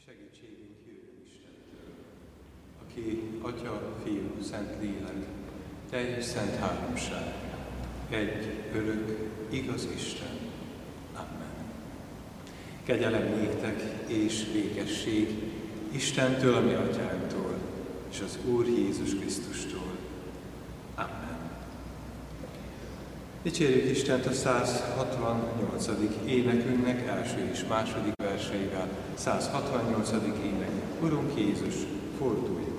Segítségünk jöjjön Istentől, aki Atya, Fiú, Szent Lélek, teljes szent háromság, egy örök, igaz Isten. Amen. Kegyelem néktek és békesség Istentől, a mi Atyánktól, és az Úr Jézus Krisztustól. Amen. Dicsérjük Istent a 168. énekünknek első és második verseivel. 168. ének. Urunk Jézus, fordulj!